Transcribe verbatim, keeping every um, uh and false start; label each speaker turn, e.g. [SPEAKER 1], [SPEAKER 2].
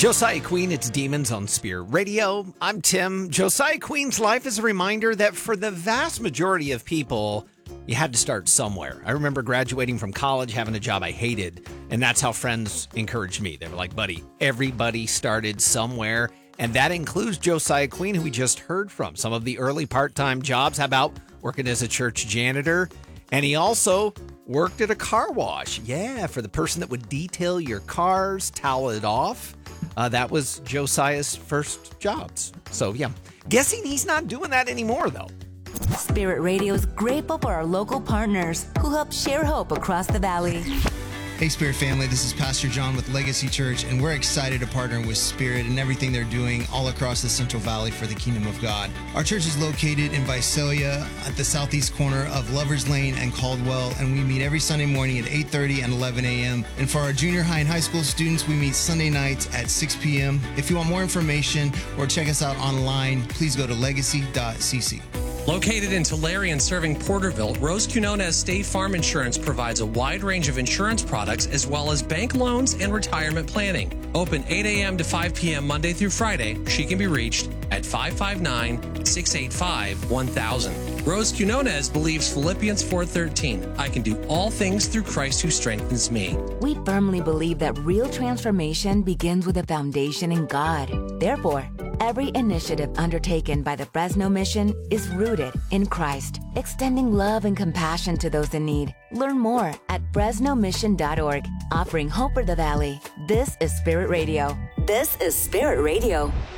[SPEAKER 1] Josiah Queen, it's Demons on Spirit Radio. I'm Tim. Josiah Queen's life is a reminder that for the vast majority of people, you had to start somewhere. I remember graduating from college, having a job I hated, and that's how friends encouraged me. They were like, buddy, everybody started somewhere, and that includes Josiah Queen, who we just heard from. Some of the early part-time jobs, how about working as a church janitor? And he also worked at a car wash. Yeah, for the person that would detail your cars, towel it off. Uh, that was Josiah's first jobs. So, yeah, guessing he's not doing that anymore, though.
[SPEAKER 2] Spirit Radio is grateful for our local partners who help share hope across the valley.
[SPEAKER 3] Hey, Spirit family, this is Pastor John with Legacy Church, and we're excited to partner with Spirit and everything they're doing all across the Central Valley for the Kingdom of God. Our church is located in Visalia at the southeast corner of Lovers Lane and Caldwell, and we meet every Sunday morning at eight thirty and eleven a.m. And for our junior high and high school students, we meet Sunday nights at six p.m. If you want more information or check us out online, please go to legacy dot c c.
[SPEAKER 4] Located in Tulare and serving Porterville, Rose Quinonez State Farm Insurance provides a wide range of insurance products as well as bank loans and retirement planning. Open eight a.m. to five p.m. Monday through Friday. She can be reached at five five nine, six eight five, one thousand. Rose Quinonez believes Philippians four thirteen, I can do all things through Christ who strengthens me.
[SPEAKER 2] We firmly believe that real transformation begins with a foundation in God. Therefore, every initiative undertaken by the Fresno Mission is rooted in Christ, extending love and compassion to those in need. Learn more at fresno mission dot org, offering hope for the valley. This is Spirit Radio. This is Spirit Radio.